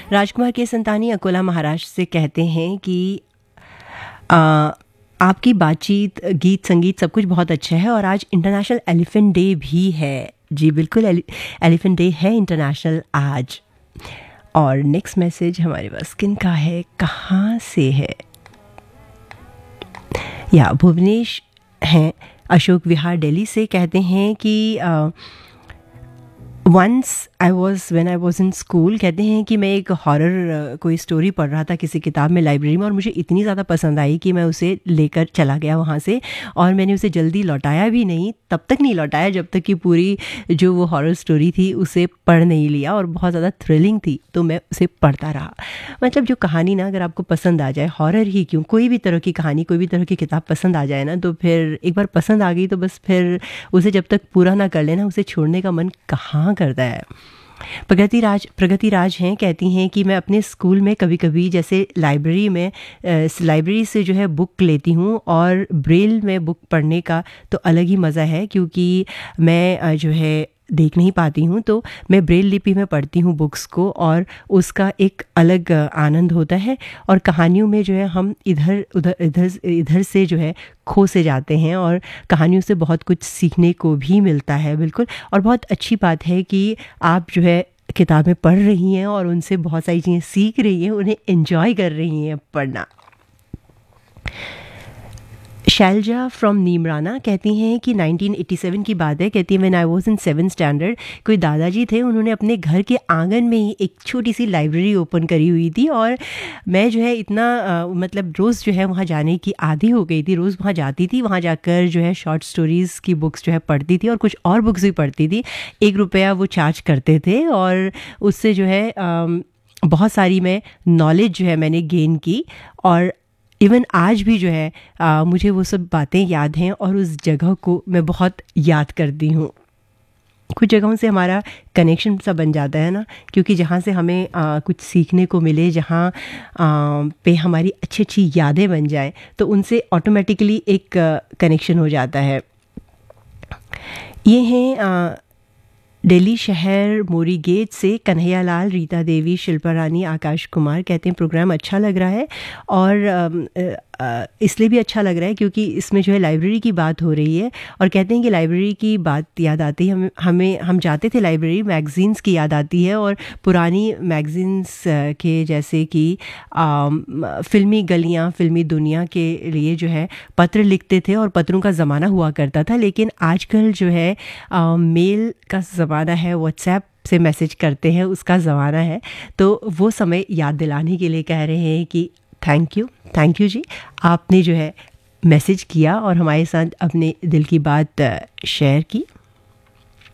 राजकुमार के संतानी अकोला महाराष्ट्र से कहते हैं कि आ, आपकी बातचीत, गीत संगीत सब कुछ बहुत अच्छा है और आज इंटरनेशनल एलिफेंट डे भी है। जी बिल्कुल, एलिफेंट डे है इंटरनेशनल आज। और नेक्स्ट मैसेज हमारे पास किन का है, कहाँ से है? या भुवनेश हैं अशोक विहार दिल्ली से, कहते हैं कि when I was in school, कहते हैं कि मैं एक हॉरर कोई स्टोरी पढ़ रहा था किसी किताब में लाइब्रेरी में, और मुझे इतनी ज़्यादा पसंद आई कि मैं उसे लेकर चला गया वहाँ से, और मैंने उसे जल्दी लौटाया भी नहीं, तब तक नहीं लौटाया जब तक कि पूरी जो वो हॉरर स्टोरी थी उसे पढ़ नहीं लिया, और बहुत ज़्यादा थ्रिलिंग थी तो मैं उसे पढ़ता रहा। मतलब जो कहानी ना अगर आपको पसंद आ जाए, हॉरर ही क्यों, कोई भी तरह की कहानी, कोई भी तरह की किताब पसंद आ जाए ना, तो फिर एक बार पसंद आ गई तो बस फिर उसे जब तक पूरा ना कर लेना, उसे छोड़ने का मन कहाँ करता है। प्रगति राज हैं, कहती हैं कि मैं अपने स्कूल में कभी कभी जैसे लाइब्रेरी से जो है बुक लेती हूँ, और ब्रेल में बुक पढ़ने का तो अलग ही मज़ा है, क्योंकि मैं जो है देख नहीं पाती हूँ, तो मैं ब्रेल लिपि में पढ़ती हूँ बुक्स को, और उसका एक अलग आनंद होता है। और कहानियों में जो है हम इधर से जो है खो से जाते हैं, और कहानियों से बहुत कुछ सीखने को भी मिलता है। बिल्कुल, और बहुत अच्छी बात है कि आप जो है किताबें पढ़ रही हैं और उनसे बहुत सारी चीज़ें सीख रही हैं, उन्हें एंजॉय कर रही हैं पढ़ना। शैलजा फ्रॉम नीमराना कहती हैं कि 1987 की बात है, कहती है when I was in 7th standard, कोई दादाजी थे, उन्होंने अपने घर के आंगन में ही एक छोटी सी लाइब्रेरी ओपन करी हुई थी, और मैं जो है इतना मतलब रोज़ जो है वहाँ जाने की आदी हो गई थी, रोज़ वहाँ जाती थी, वहाँ जाकर जो है शॉर्ट स्टोरीज़ की बुक्स जो है पढ़ती थी, और कुछ और बुक्स भी पढ़ती थी। ₹1 वो चार्ज करते थे, और उससे जो है बहुत सारी मैं नॉलेज जो है मैंने गेन की, और इवन आज भी जो है मुझे वो सब बातें याद हैं, और उस जगह को मैं बहुत याद करती हूँ। कुछ जगहों से हमारा कनेक्शन सा बन जाता है ना, क्योंकि जहाँ से हमें कुछ सीखने को मिले, जहाँ पे हमारी अच्छी अच्छी यादें बन जाएं, तो उनसे ऑटोमेटिकली एक कनेक्शन हो जाता है। ये हैं दिल्ली शहर मोरी गेट से कन्हैया लाल, रीता देवी, शिल्पा रानी, आकाश कुमार, कहते हैं प्रोग्राम अच्छा लग रहा है, और इसलिए भी अच्छा लग रहा है क्योंकि इसमें जो है लाइब्रेरी की बात हो रही है, और कहते हैं कि लाइब्रेरी की बात याद आती है हमें हम जाते थे लाइब्रेरी, मैगज़ीन्स की याद आती है, और पुरानी मैगज़ीन्स के जैसे कि फ़िल्मी गलियाँ, फ़िल्मी दुनिया के लिए जो है पत्र लिखते थे, और पत्रों का ज़माना हुआ करता था। लेकिन आजकल जो है मेल का ज़माना है, व्हाट्सएप से मैसेज करते हैं, उसका ज़माना है। तो वो समय याद दिलाने के लिए कह रहे हैं कि थैंक यू जी, आपने जो है मैसेज किया और हमारे साथ अपने दिल की बात शेयर की।